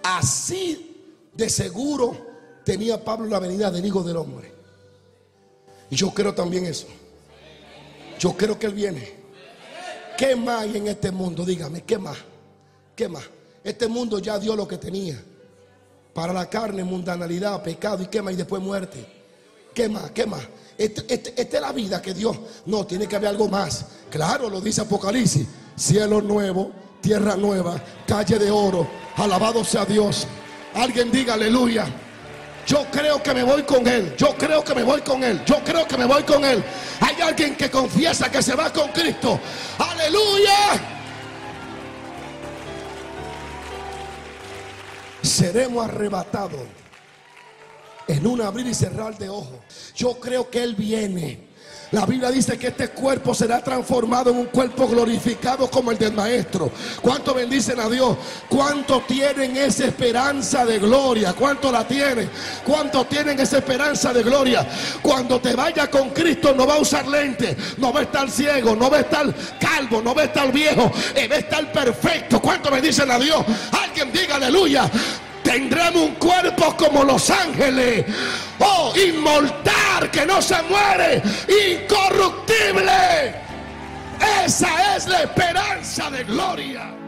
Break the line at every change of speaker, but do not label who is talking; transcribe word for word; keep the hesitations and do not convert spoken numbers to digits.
así de seguro tenía Pablo la venida del Hijo del Hombre. Y yo creo también eso. Yo creo que Él viene. ¿Qué más hay en este mundo? Dígame, ¿qué más? ¿Qué más? Este mundo ya dio lo que tenía. Para la carne, mundanalidad, pecado y qué más, y después muerte. ¿Qué más? ¿Qué más? Esta este, este es la vida que Dios. No, tiene que haber algo más. Claro, lo dice Apocalipsis. Cielo nuevo, tierra nueva, calle de oro. Alabado sea Dios. Alguien diga aleluya. Yo creo que me voy con Él. Yo creo que me voy con Él. Yo creo que me voy con Él. Hay alguien que confiesa que se va con Cristo. Aleluya. Seremos arrebatados en un abrir y cerrar de ojos. Yo creo que Él viene. La Biblia dice que este cuerpo será transformado en un cuerpo glorificado como el del Maestro. ¿Cuánto bendicen a Dios? ¿Cuánto tienen esa esperanza de gloria? ¿Cuánto la tienen? ¿Cuánto tienen esa esperanza de gloria? Cuando te vaya con Cristo no va a usar lentes, no va a estar ciego, no va a estar calvo, no va a estar viejo, va a estar perfecto. ¿Cuánto bendicen a Dios? Alguien diga aleluya. Tendremos un cuerpo como los ángeles. Oh, inmortal, que no se muere, incorruptible. Esa es la esperanza de gloria.